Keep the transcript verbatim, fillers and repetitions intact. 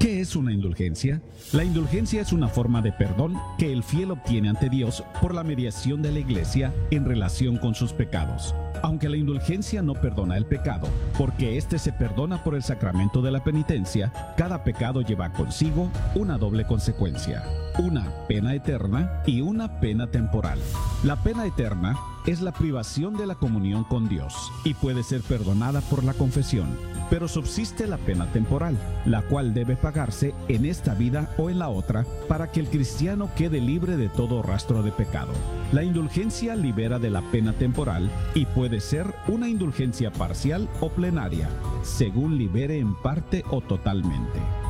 ¿Qué es una indulgencia? La indulgencia es una forma de perdón que el fiel obtiene ante Dios por la mediación de la Iglesia en relación con sus pecados. Aunque la indulgencia no perdona el pecado, porque éste se perdona por el sacramento de la penitencia, cada pecado lleva consigo una doble consecuencia: una pena eterna y una pena temporal. La pena eterna es la privación de la comunión con Dios y puede ser perdonada por la confesión, pero subsiste la pena temporal, la cual debe pagarse en esta vida o en la otra para que el cristiano quede libre de todo rastro de pecado. La indulgencia libera de la pena temporal y puede ser una indulgencia parcial o plenaria, según libere en parte o totalmente.